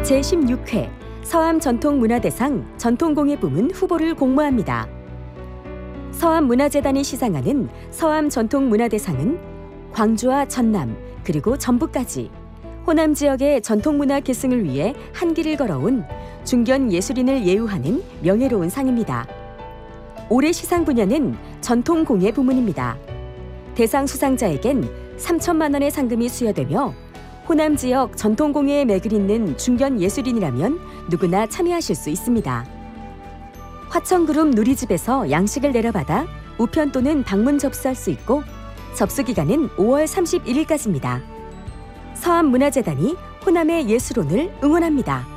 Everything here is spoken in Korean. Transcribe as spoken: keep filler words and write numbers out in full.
제십육 회 서암 전통문화대상 전통공예 부문 후보를 공모합니다. 서암문화재단이 시상하는 서암 전통문화대상은 광주와 전남 그리고 전북까지 호남 지역의 전통문화 계승을 위해 한 길을 걸어온 중견 예술인을 예우하는 명예로운 상입니다. 올해 시상 분야는 전통공예 부문입니다. 대상 수상자에겐 삼천만 원의 상금이 수여되며 호남 지역 전통공예에 맥을 잇는 중견 예술인이라면 누구나 참여하실 수 있습니다. 화천그룹 누리집에서 양식을 내려받아 우편 또는 방문 접수할 수 있고 접수 기간은 오월 삼십일일까지입니다. 서암문화재단이 호남의 예술혼을 응원합니다.